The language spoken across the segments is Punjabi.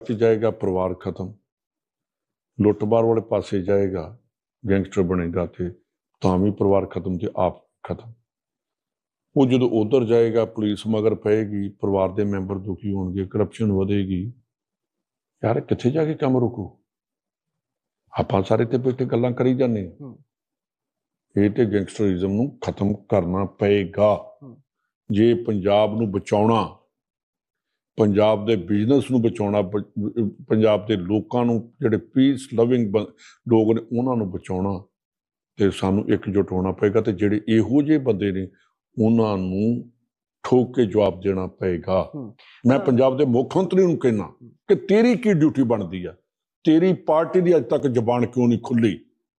जाएगा परिवार खत्म, लुटमार वाले पासे जाएगा, गैंगस्टर बनेगा तो तां भी परिवार खत्म तो आप खत्म। वो जो उधर जाएगा पुलिस मगर पेगी, परिवार के मैंबर दुखी होंगे, करप्शन बढ़ेगी। यार कित्थे जाके काम रुकू? आपां सारे ते बैठे गल्लां करी जाने। ये तो गैंगस्टरिज्म नूं खत्म करना पेगा जे पंजाब नूं बचाउणा, पंजाब के बिजनेस नूं बचाउणा, पंजाब के लोगों नूं जिहड़े पीस लविंग लोग ने उन्हां नूं बचाउणा ते सानूं एकजुट होना पेगा ते जिहड़े इहो ਜਿਹੇ बंदे ने उन्हां नूं ठोक के जवाब देना पेगा। मैं पंजाब के मुख मंत्री नूं कहना कि तेरी की ड्यूटी बनती है, तेरी पार्टी की अज तक जबान क्यों नहीं खुली?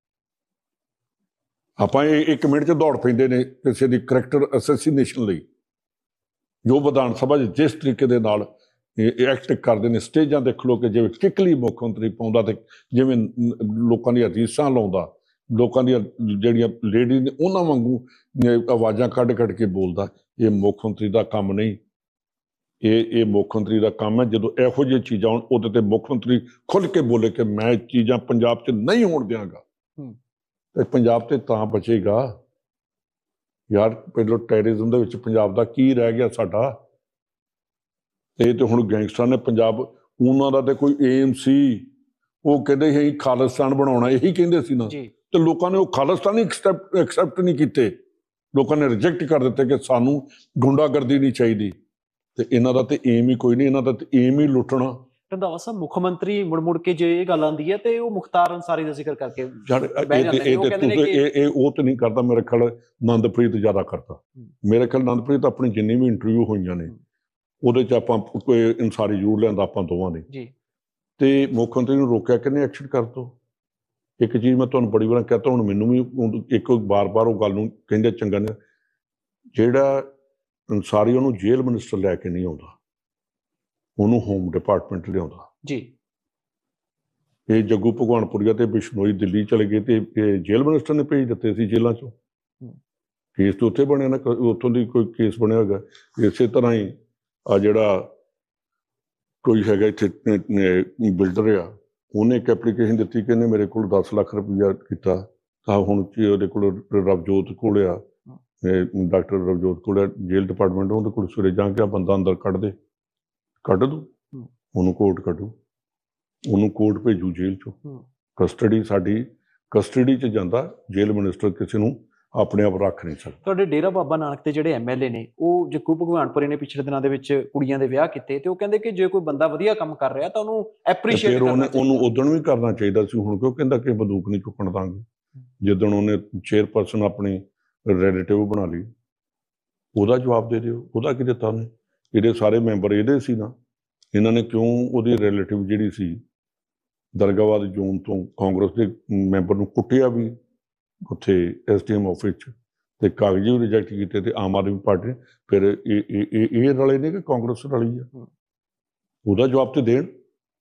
आपां एक मिनट च दौड़ पैंदे ने किसी की करैक्टर असैसीनेशन लई। जो विधान सभा जिस तरीके दे नाल एक्ट करते हैं, स्टेजां ते खलो के जिवें किकली मुख मंत्री पाउंदा ते जिवें लोकां दी रीसां लाउंदा, लोकां दी जिहड़ियां लेडी ने उन्हां वांगू आवाज़ां कढ कढ के बोलदा। ये मुख मंत्री दा काम नहीं, ये मुख मंत्री दा काम है जदों इहो जिही चीज़ां होण उहदे ते मुख मंत्री खुल के बोले कि मैं चीज़ां पंजाब च नहीं होण दिआंगा ते पंजाब ते तां बचेगा। यार पहलों टैरिज्म दे विच पंजाब दा की रह गया साडा? ये तो हुण गैंगस्टर ने पंजाब, उन्हां दा ते कोई एम सी, वो कहते ही खालिस्तान बनाउणा, यही कहंदे सी ना, तो लोगों ने वो खालिस्तान ही एक्सैप्ट नहीं कीते। लोगों ने रिजेक्ट कर दिते कि सानू गुंडागर्दी नहीं चाहिए। तो इन्हां दा ते एम ही कोई नहीं, इन्हां दा ते एम ही लुटना। रंधावा साहब मुख मंत्री मुड़ मुड़ के जो ये गल आंदी है तो वो मुख्तार अंसारी का जिक्र करके तो नहीं करता। मेरे ख्याल आनंदप्रीत ज्यादा करता। मेरे ख्याल आनंदप्रीत अपनी जिन्नी भी इंटरव्यू हुई ने ਉਹਦੇ ਚ ਆਪਾਂ ਕੋਈ ਅੰਸਾਰੀ ਜ਼ਰੂਰ ਲਿਆਂਦਾ ਆਪਾਂ ਦੋਵਾਂ ਨੇ ਜੀ। ਤੇ ਮੁੱਖ ਮੰਤਰੀ ਨੂੰ ਰੋਕਿਆ ਕਿੰਨੇ ਐਕਸ਼ਨ ਕਰ ਦੋ। ਇੱਕ ਚੀਜ਼ ਮੈਂ ਤੁਹਾਨੂੰ ਬੜੀ ਵਾਰ ਕਹਤਾ, ਹੁਣ ਮੈਨੂੰ ਵੀ ਇੱਕ ਬਾਰ-ਬਾਰ ਉਹ ਗੱਲ ਨੂੰ ਕਹਿੰਦੇ ਚੰਗਾ ਨਹੀਂ, ਜਿਹੜਾ ਅੰਸਾਰੀ ਉਹਨੂੰ ਜੇਲ੍ਹ ਮਿਨਿਸਟਰ ਲੈ ਕੇ ਨਹੀਂ ਆਉਂਦਾ, ਉਹਨੂੰ ਹੋਮ ਡਿਪਾਰਟਮੈਂਟ ਲਿਆਉਂਦਾ ਜੀ। ਇਹ ਜੱਗੂ ਭਗਵਾਨਪੁਰੀਆ ਤੇ ਬਿਸ਼ਨੋਈ ਦਿੱਲੀ ਚਲੇ ਗਏ ਤੇ ਜੇਲ੍ਹ ਮਿਨਿਸਟਰ ਨੇ ਭੇਜ ਦਿੱਤੇ ਸੀ ਜੇਲ੍ਹਾਂ ਚੋਂ। ਕੇਸ ਤਾਂ ਉੱਥੇ ਬਣਿਆ ਨਾ, ਉੱਥੋਂ ਦੀ ਕੋਈ ਕੇਸ ਬਣਿਆ ਹੈਗਾ। ਇਸੇ ਤਰ੍ਹਾਂ ਹੀ ਆ ਜਿਹੜਾ ਕੋਈ ਹੈਗਾ ਇੱਥੇ ਬਿਲਡਰ ਆ, ਉਹਨੇ ਇੱਕ ਐਪਲੀਕੇਸ਼ਨ ਦਿੱਤੀ ਕਿ ਇਹਨੇ ਮੇਰੇ ਕੋਲ 10 ਲੱਖ ਰੁਪਈਆ ਕੀਤਾ। ਤਾਂ ਹੁਣ ਉਹਦੇ ਕੋਲ ਰਵਜੋਤ ਕੋਲ ਆ, ਡਾਕਟਰ ਰਵਜੋਤ ਕੋਲ ਜੇਲ੍ਹ ਡਿਪਾਰਟਮੈਂਟ, ਉਹਦੇ ਕੋਲ ਸਵੇਰੇ ਜਾ ਕੇ ਬੰਦਾ ਅੰਦਰ ਕੱਢ ਦੇ, ਕੱਢ ਦੂ, ਉਹਨੂੰ ਕੋਰਟ ਕੱਢੂ, ਉਹਨੂੰ ਕੋਰਟ ਭੇਜੂ ਜੇਲ੍ਹ ਚੋਂ। ਕਸਟਡੀ ਸਾਡੀ ਕਸਟਡੀ 'ਚ ਜਾਂਦਾ, ਜੇਲ੍ਹ ਮਿਨਿਸਟਰ ਕਿਸੇ ਨੂੰ ਆਪਣੇ ਆਪ ਰੱਖ ਨਹੀਂ ਸਕਦਾ। ਤੁਹਾਡੇ ਡੇਰਾ ਬਾਬਾ ਨਾਨਕ ਦੇ ਜਿਹੜੇ ਐਮਐਲਏ ਨੇ, ਉਹ ਜੱਗੂ ਭਗਵਾਨਪੁਰੀ ਨੇ ਪਿਛਲੇ ਦਿਨਾਂ ਦੇ ਵਿੱਚ ਕੁੜੀਆਂ ਦੇ ਵਿਆਹ ਕੀਤੇ ਤੇ ਉਹ ਕਹਿੰਦੇ ਕਿ ਜੇ ਕੋਈ ਬੰਦਾ ਵਧੀਆ ਕੰਮ ਕਰ ਰਿਹਾ ਤਾਂ ਉਹਨੂੰ ਐਪਰੀਸ਼ੀਏਟ ਕਰਨਾ ਚਾਹੀਦਾ। ਉਹਨੂੰ ਉਦਣ ਵੀ ਕਰਨਾ ਚਾਹੀਦਾ ਸੀ, ਹੁਣ ਕਿਉਂ ਕਹਿੰਦਾ ਕਿ ਬੰਦੂਕ ਨਹੀਂ ਚੁੱਕਣ ਦਾਂਗੇ। ਜਿੱਦਣ ਉਹਨੇ ਚੇਅਰਪਰਸਨ ਆਪਣੀ ਰਿਲੇਟਿਵ ਬਣਾ ਲਈ, ਉਹਦਾ ਜਵਾਬ ਦੇ ਦਿਓ। ਉਹਦਾ ਕੀ ਦਿੱਤਾ ਉਹਨੇ? ਇਹਦੇ ਸਾਰੇ ਮੈਂਬਰ ਇਹਦੇ ਸੀ ਨਾ, ਇਹਨਾਂ ਨੇ ਕਿਉਂ ਉਹਦੀ ਰਿਲੇਟਿਵ ਜਿਹੜੀ ਸੀ ਦਰਗਾਬਾਦ ਜ਼ੋਨ ਤੋਂ ਕਾਂਗਰਸ ਦੇ ਮੈਂਬਰ ਨੂੰ ਕੁੱਟਿਆ ਵੀ ਉੱਥੇ SDM ਆਫਿਸ 'ਚ, ਤੇ ਕਾਗਜ਼ ਵੀ ਰਿਜੈਕਟ ਕੀਤੇ। ਤੇ ਆਮ ਆਦਮੀ ਪਾਰਟੀ ਫਿਰ ਇਹ ਰਲੇ ਨੇ ਕਿ ਕਾਂਗਰਸ ਰਲੀ ਆ? ਉਹਦਾ ਜਵਾਬ ਤੇ ਦੇਣ।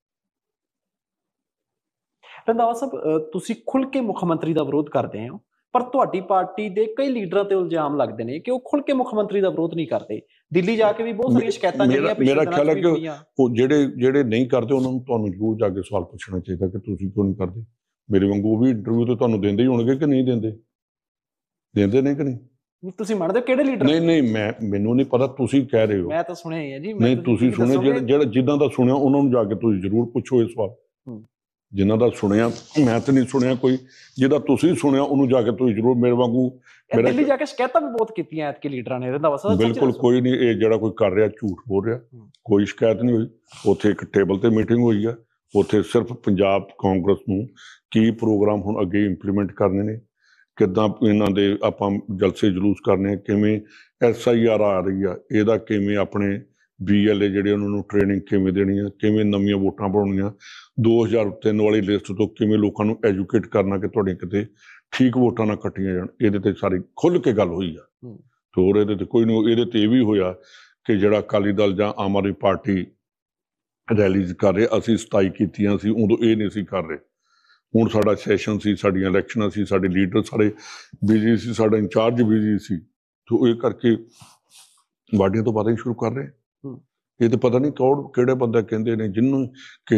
ਰੰਧਾਵਾ ਸਾਹਿਬ, ਤੁਸੀਂ ਖੁੱਲ ਕੇ ਮੁੱਖ ਮੰਤਰੀ ਦਾ ਵਿਰੋਧ ਕਰਦੇ ਹੋ, ਪਰ ਤੁਹਾਡੀ ਪਾਰਟੀ ਦੇ ਕਈ ਲੀਡਰਾਂ ਤੇ ਇਲਜ਼ਾਮ ਲੱਗਦੇ ਨੇ ਕਿ ਉਹ ਖੁੱਲ ਕੇ ਮੁੱਖ ਮੰਤਰੀ ਦਾ ਵਿਰੋਧ ਨਹੀਂ ਕਰਦੇ। ਦਿੱਲੀ ਜਾ ਕੇ ਵੀ ਬਹੁਤ ਸਾਰੀਆਂ ਸ਼ਿਕਾਇਤਾਂ ਜਿਹੜੀਆਂ ਮੇਰਾ ਖਿਆਲ ਹੈ ਕਿ ਉਹ ਜਿਹੜੇ ਨਹੀਂ ਕਰਦੇ ਉਹਨਾਂ ਨੂੰ ਤੁਹਾਨੂੰ ਜ਼ਰੂਰ ਜਾ ਕੇ ਸਵਾਲ ਪੁੱਛਣਾ ਚਾਹੀਦਾ ਕਿ ਤੁਸੀਂ ਕਿਉਂ ਨਹੀਂ ਕਰਦੇ। ਮੇਰੇ ਵਾਂਗੂ ਉਹ ਵੀ ਇੰਟਰਵਿਊ ਤੇ ਤੁਹਾਨੂੰ ਦਿੰਦੇ ਹੀ ਹੋਣਗੇ ਕਿ ਨਹੀਂ ਦਿੰਦੇ? ਦਿੰਦੇ ਨੇ ਕਿ ਨਹੀਂ? ਤੁਸੀਂ ਮੰਨਦੇ ਹੋ ਕਿਹੜੇ ਲੀਡਰ? ਨਹੀਂ ਮੈਨੂੰ ਨਹੀਂ ਪਤਾ, ਤੁਸੀਂ ਕਹਿ ਰਹੇ ਹੋ। ਮੈਂ ਤਾਂ ਸੁਣਿਆ ਹੀ ਹੈ ਜੀ। ਨਹੀਂ ਤੁਸੀਂ ਸੁਣਿਆ, ਜਿਹੜਾ ਜਿੱਦਾਂ ਦਾ ਸੁਣਿਆ ਉਹਨਾਂ ਨੂੰ ਜਾ ਕੇ ਤੁਸੀਂ ਜ਼ਰੂਰ ਪੁੱਛੋ ਇਹ ਸਵਾਲ। ਜਿਨ੍ਹਾਂ ਦਾ ਸੁਣਿਆ, ਮੈਂ ਤਾਂ ਨਹੀਂ ਸੁਣਿਆ ਕੋਈ, ਜਿਹਦਾ ਤੁਸੀਂ ਸੁਣਿਆ ਉਹਨੂੰ ਜਾ ਕੇ ਤੁਸੀਂ ਜ਼ਰੂਰ ਮੇਰੇ ਵਾਂਗੂ। ਦਿੱਲੀ ਜਾ ਕੇ ਸ਼ਿਕਾਇਤਾਂ ਵੀ ਬਹੁਤ ਕੀਤੀਆਂ ਐਤਕੀ ਲੀਡਰਾਂ ਨੇ ਰੰਧਾਵਾ ਸਾਹਿਬ। ਬਿਲਕੁਲ ਕੋਈ ਨਹੀਂ, ਇਹ ਜਿਹੜਾ ਕੋਈ ਕਰ ਰਿਹਾ ਝੂਠ ਬੋਲ ਰਿਹਾ, ਕੋਈ ਸ਼ਿਕਾਇਤ ਨਹੀਂ ਹੋਈ। ਉੱਥੇ ਇੱਕ ਟੇਬਲ ਤੇ ਮੀਟਿੰਗ ਹੋਈ ਆ, ਉੱਥੇ ਸਿਰਫ ਪੰਜਾਬ ਕਾਂਗਰਸ ਨੂੰ ਕੀ ਪ੍ਰੋਗਰਾਮ ਹੁਣ ਅੱਗੇ ਇੰਪਲੀਮੈਂਟ ਕਰਨੇ ਨੇ, ਕਿੱਦਾਂ ਇਹਨਾਂ ਦੇ ਆਪਾਂ ਜਲਸੇ ਜਲੂਸ ਕਰਨੇ, ਕਿਵੇਂ SIR ਆ ਰਹੀ ਆ, ਇਹਦਾ ਕਿਵੇਂ ਆਪਣੇ BLA ਜਿਹੜੇ ਉਹਨਾਂ ਨੂੰ ਟ੍ਰੇਨਿੰਗ ਕਿਵੇਂ ਦੇਣੀ ਆ, ਕਿਵੇਂ ਨਵੀਆਂ ਵੋਟਾਂ ਬਣਾਉਣੀਆਂ, 2003 ਵਾਲੀ ਲਿਸਟ ਤੋਂ ਕਿਵੇਂ ਲੋਕਾਂ ਨੂੰ ਐਜੂਕੇਟ ਕਰਨਾ ਕਿ ਤੁਹਾਡੀਆਂ ਕਿਤੇ ਠੀਕ ਵੋਟਾਂ ਨਾ ਕੱਟੀਆਂ ਜਾਣ। ਇਹਦੇ ਤੇ ਸਾਰੀ ਖੁੱਲ੍ਹ ਕੇ ਗੱਲ ਹੋਈ ਆ। ਹੋਰ ਇਹਦੇ ਤੇ ਕੋਈ ਨਹੀਂ। ਇਹਦੇ ਤੇ ਇਹ ਵੀ ਹੋਇਆ ਕਿ ਜਿਹੜਾ ਅਕਾਲੀ ਦਲ ਜਾਂ ਆਮ ਆਦਮੀ ਪਾਰਟੀ ਰੈਲੀਜ਼ ਕਰ ਰਹੇ, ਅਸੀਂ 27 ਕੀਤੀਆਂ ਸੀ, ਉਦੋਂ ਇਹ ਨਹੀਂ ਸੀ ਕਰ ਰਹੇ। ਹੁਣ ਸਾਡਾ ਸੈਸ਼ਨ ਸੀ, ਸਾਡੀਆਂ ਇਲੈਕਸ਼ਨਾਂ ਸੀ, ਸਾਡੇ ਲੀਡਰ ਸਾਰੇ ਬਿਜੀ ਸੀ, ਸਾਡਾ ਇੰਚਾਰਜ ਬਿਜੀ ਸੀ, ਤੇ ਇਹ ਕਰਕੇ ਵਾਢੀਆਂ ਤੋਂ ਪਤਾ ਹੀ ਸ਼ੁਰੂ ਕਰ ਰਹੇ। ਇਹ ਤਾਂ ਪਤਾ ਨਹੀਂ ਕੌਣ ਕਿਹੜੇ ਬੰਦਾ ਕਹਿੰਦੇ ਨੇ ਜਿਹਨੂੰ ਕਿ